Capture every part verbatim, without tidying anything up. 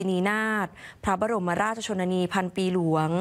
นีนาถพระบรมราชชนนีพันปีหลวง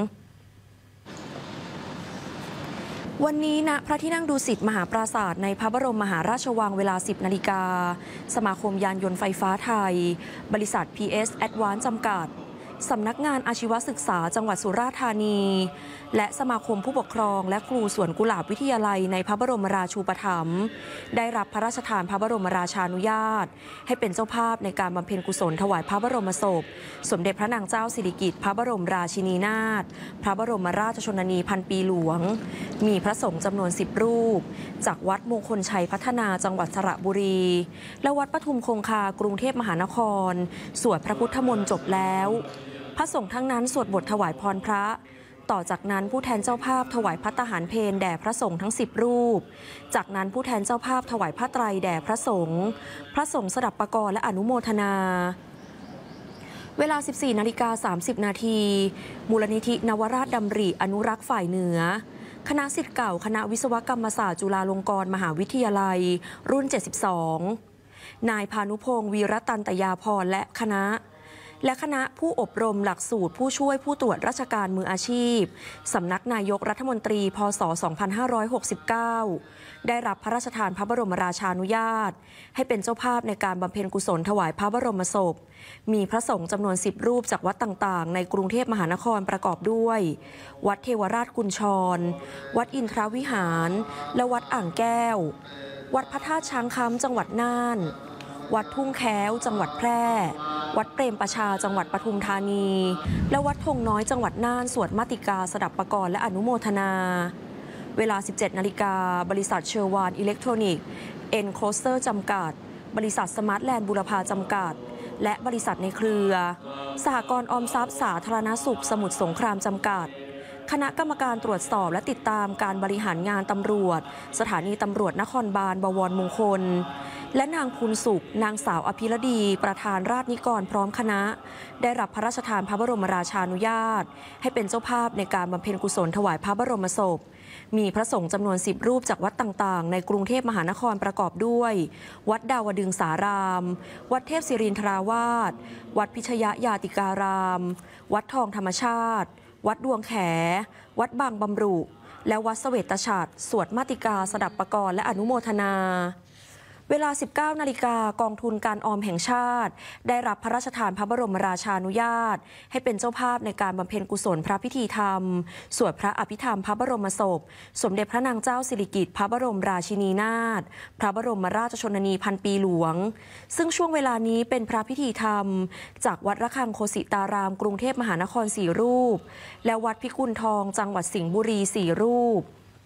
วันนี้ณพระที่นั่งดุสิตมหาปราสาทในพระบรมมหาราชวังเวลา สิบนาฬิกาสมาคมยานยนต์ไฟฟ้าไทยบริษัท พี เอส Advance จำกัดสำนักงานอาชีวศึกษาจังหวัดสุราษฎร์ธานีและสมาคมผู้ปกครองและครูสวนกุหลาบวิทยาลัยในพระบรมราชูปถัมภ์ได้รับพระราชทานพระบรมราชานุญาตให้เป็นเจ้าภาพในการบำเพ็ญกุศลถวายพระบรมศพสมเด็จพระนางเจ้าสิริกิติ์พระบรมราชินีนาถพระบรมราชชนนีพันปีหลวงมีพระสงฆ์จำนวนสิบรูปจากวัดมงคลชัยพัฒนาจังหวัดสระบุรีและวัดปทุมคงคากรุงเทพมหานครสวดพระพุทธมนต์จบแล้วพระสงฆ์ทั้งนั้นสวดบทถวายพรพระต่อจากนั้นผู้แทนเจ้าภาพถวายภัตตาหารเพลแด่พระสงฆ์ทั้งสิบรูปจากนั้นผู้แทนเจ้าภาพถวายผ้าไตรแด่พระสงฆ์พระสงฆ์สดับปกรณ์และอนุโมทนาเวลา สิบสี่นาฬิกาสามสิบนาทีมูลนิธินวราชดำริอนุรักษ์ฝ่ายเหนือคณะศิษย์เก่าคณะวิศวกรรมศาสตร์จุฬาลงกรณ์มหาวิทยาลัยรุ่นเจ็ดสิบสองนายพานุพงศ์วีรตันตยาพรและคณะและคณะผู้อบรมหลักสูตรผู้ช่วยผู้ตรวจราชการมืออาชีพสำนักนายกรัฐมนตรีพ.ศ. สองพันห้าร้อยหกสิบเก้าได้รับพระราชทานพระบรมราชานุญาตให้เป็นเจ้าภาพในการบำเพ็ญกุศลถวายพระบรมศพมีพระสงฆ์จำนวนสิบรูปจากวัดต่างๆในกรุงเทพมหานครประกอบด้วยวัดเทวราชกุญชรวัดอินทรวิหารและวัดอ่างแก้ววัดพระธาตุช้างคำจังหวัดน่านวัดทุ่งแค้วจังหวัดแพร่วัดเปรมประชาจังหวัดปทุมธานีและวัดธงน้อยจังหวัดน่านสวดมาติกาสดับปกรณ์และอนุโมทนาเวลา สิบเจ็ดนาฬิกาบริษัทเชอร์วานอิเล็กทรอนิกส์เอ็นโคสเตอร์จำกัดบริษัทสมาร์ทแลนด์บุรพาจำกัดและบริษัทในเครือสหกรณ์ออมทรัพย์สาธารณสุขสมุทรสงครามจำกัดคณะกรรมการตรวจสอบและติดตามการบริหารงานตำรวจสถานีตำรวจนครบาลบวรมงคลและนางภูลสุขนางสาวอภิรดีประธานราชนิกรพร้อมคณะได้รับพระราชทานพระบรมราชานุญาตให้เป็นเจ้าภาพในการบำเพ็ญกุศลถวายพระบรมศพมีพระสงฆ์จำนวนสิบรูปจากวัดต่างๆในกรุงเทพมหานครประกอบด้วยวัดดาวดึงสารามวัดเทพศิรินทราวาสวัดพิชยญาติการามวัดทองธรรมชาติวัดดวงแขวัดบางบำรุและวัดเสวตฉัตรสวดมาติกาสดับปกรณ์และอนุโมทนาเวลา สิบเก้านาฬิกากองทุนการออมแห่งชาติได้รับพระราชทานพระบรมราชานุญาตให้เป็นเจ้าภาพในการบำเพ็ญกุศลพระพิธีธรรมสวดพระอภิธรรมพระบรมศพสมเด็จพระนางเจ้าสิริกิติ์พระบรมราชินีนาถพระบรมราชชนนีพันปีหลวงซึ่งช่วงเวลานี้เป็นพระพิธีธรรมจากวัดระฆังโคสิตารามกรุงเทพมหานครสี่รูปและวัดพิกุลทองจังหวัดสิงห์บุรีสี่รูป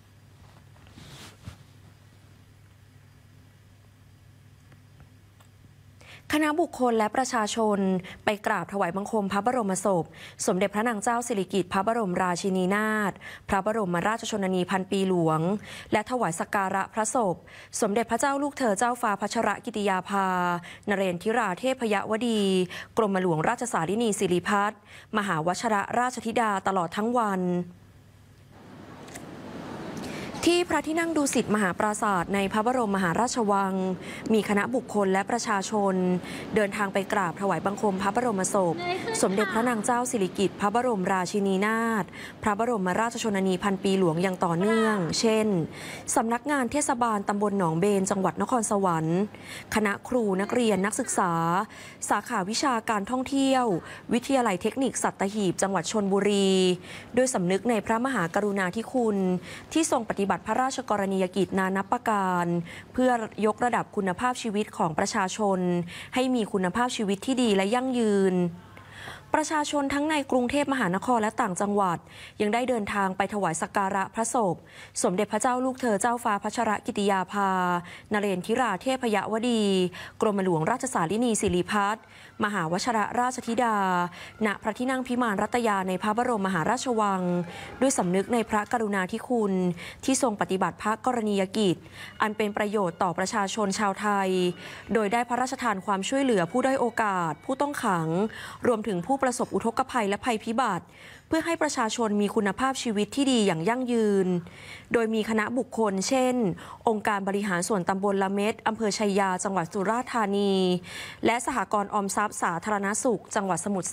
คณะบุคคลและประชาชนไปกราบถวายบังคมพระบรมศพสมเด็จพระนางเจ้าสิริกิติ์พระบรมราชินีนาถพระบรมราชชนนีพันปีหลวงและถวายสักการะพระศพสมเด็จพระเจ้าลูกเธอเจ้าฟ้าพัชรกิติยาภานเรนทิราเทพยวดีกรมหลวงราชสารินีสิริพัฒน์มหาวชิรราชธิดาตลอดทั้งวันที่พระที่นั่งดุสิตมหาปราสาทในพระบรมมหาราชวังมีคณะบุคคลและประชาชนเดินทางไปกราบถวายบังคมพระบรมศพสมเด็จพระนางเจ้าสิริกิติ์พระบรมราชินีนาถพระบรมราชชนนีพันปีหลวงอย่างต่อเนื่องเช่นสำนักงานเทศบาลตำบลหนองเบญจังหวัดนครสวรรค์คณะครูนักเรียนนักศึกษาสาขาวิชาการท่องเที่ยววิทยาลัยเทคนิคสัตหีบจังหวัดชลบุรีด้วยสำนึกในพระมหากรุณาธิคุณที่ทรงปฏิบัติพระราชกรณียกิจนานับประการเพื่อยกระดับคุณภาพชีวิตของประชาชนให้มีคุณภาพชีวิตที่ดีและยั่งยืนประชาชนทั้งในกรุงเทพมหานครและต่างจังหวัดยังได้เดินทางไปถวายสักการะพระศพสมเด็จพระเจ้าลูกเธอเจ้าฟ้าพัชรกิติยาภานเรนทิราเทพยวดีกรมหลวงราชสารินีสิริพัฒน์มหาวชิรราชธิดาณพระที่นั่งพิมานรัตยาในพระบรมมหาราชวังด้วยสำนึกในพระกรุณาธิคุณที่ทรงปฏิบัติพระกรณียกิจอันเป็นประโยชน์ต่อประชาชนชาวไทยโดยได้พระราชทานความช่วยเหลือผู้ด้อยโอกาสผู้ต้องขังรวมถึงผู้ประสบอุทกภัยและภัยพิบัติเพื่อให้ประชาชนมีคุณภาพชีวิตที่ดีอย่างยั่งยืนโดยมีคณะบุคคลเช่นองค์การบริหารส่วนตำบลละเม็ดอำเภอชัยยาจังหวัดสุราษฎร์ธานีและสหกรณ์ออมทรัพย์ทรัพย์สาธารณสุข จังหวัดสมุทร